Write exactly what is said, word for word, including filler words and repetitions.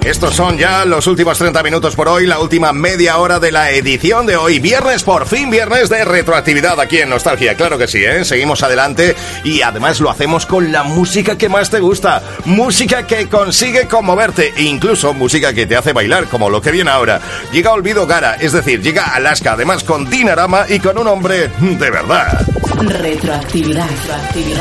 Estos son ya los últimos treinta minutos por hoy, la última media hora de la edición de hoy. Viernes, por fin viernes de retroactividad aquí en Nostalgia. Claro que sí, ¿eh? Seguimos adelante y además lo hacemos con la música que más te gusta. Música que consigue conmoverte e incluso música que te hace bailar, como lo que viene ahora. Llega Olvido Gara, es decir, llega Alaska, además con Dinarama y con un hombre de verdad. Retroactividad. Retroactividad.